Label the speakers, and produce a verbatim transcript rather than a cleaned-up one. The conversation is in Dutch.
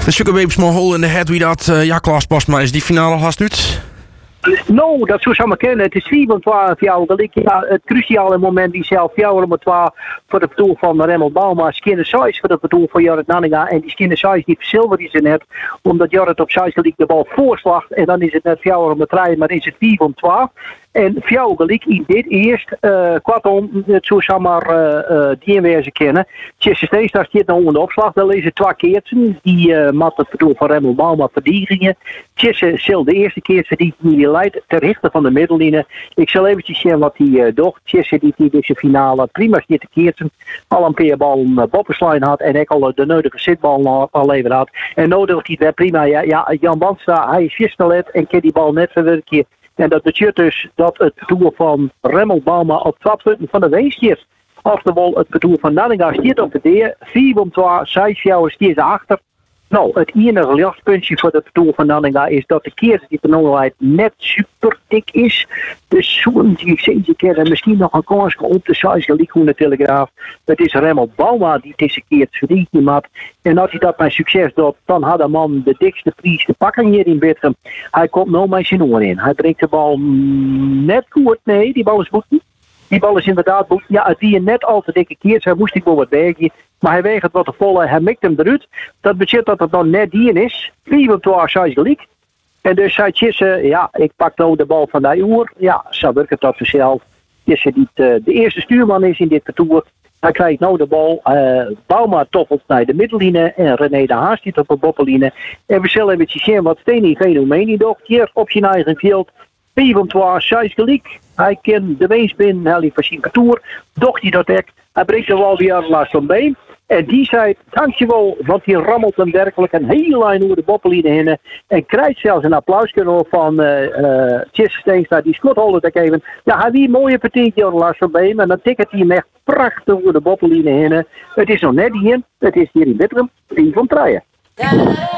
Speaker 1: Een stuk een beetje hole in de head wie dat uh, ja, Klaas Postma is die finale haast uit.
Speaker 2: Nou, dat zou zomaar kennen. Het is vier om twaalf voor jou. Dat ik, ja, het cruciale moment die zelf jou om twaalf voor de vertoon van Remmel Bauma. Skinner Size voor de vertoon van Jorrit Nanninga. En die Skinner Size die verzilverd is er net. Omdat Jorrit op Size gelijk de bal voorslacht. En dan is het net jou om drie, maar is het vier om twaalf. En voor jou gelijk in dit eerst. Uh, kortom, het zou zomaar uh, uh, die inwezen kennen. Tjesse Steens, daar zit nog onder de opslag. Dan lezen twee keertsen. Die uh, mat het vertoon van Remmel Bauma verdiepingen. Tjesse zal de eerste keer die die leidt ter richten van de middellijnen. Ik zal eventjes zien wat hij uh, doet. Tjesse die die deze finale prima zit te keertsen. Al een paar bal een uh, boppenslijn had. En ik al uh, de nodige zitbal al leverd had. En nodig hij het prima. Ja, ja, Jan Banstra, hij is vierstelet en kan die bal net verwerken. En dat betekent dus dat het doel van Remmel Bauma op twaalf punten van de winst is. Oftewel, het doel van Nanninga stiert op de D. vier om twaalf, zes jouw stiert ze achter. Nou, het enige lichtpuntje voor het doel van Nanninga is dat de keer die penalheid net super dik is. Dus zo'n die keer misschien nog een kans op de zes gelijk de Telegraaf. Het is Remmel Bauma die deze keer het verdient had. En als hij dat met succes doet, dan had de man de dikste prijs te pakken hier in Wittrum. Hij komt nou met zijn oor in. Hij brengt de bal net goed. Nee, die bal is goed. Die bal is inderdaad goed. Ja, het die net al te dikke keert. Hij moest ik wel wat bergen. Maar hij weegt het wat te volle. Hij mikt hem eruit. Dat betekent dat het dan net die is. vier op twaalf, zes gelijk. En dus zei Tjisse, ja, ik pak nou de bal van die oer. Ja, zo werkt het dat vanzelf. Tjisse die uh, de eerste stuurman is in dit parcours. Hij krijgt nou de bal. Uh, Bauma toffelt naar de middellijnen. En René de Haas die op de boppenlijnen. En we zullen even zien wat Steny Fenomeni doet. Hier op zijn eigen veld. vier om twaalf, zes gelijk. Hij kent de wees binnen, hij liep van zijn parcours. Docht hij dat ek. Hij brengt de bal weer last van been. En die zei, dankjewel, want die rammelt hem werkelijk een hele lijn over de boppenlijnen heen. En krijgt zelfs een applaus van uh, uh, Tjesse Steenstra, die Scott Holland even. Ja, hij heeft een mooie partijtje over last van been. En dan tikkert hij hem echt prachtig over de boppenlijnen heen. Het is nog net hier, het is hier in Wittrum, vier van Trijen.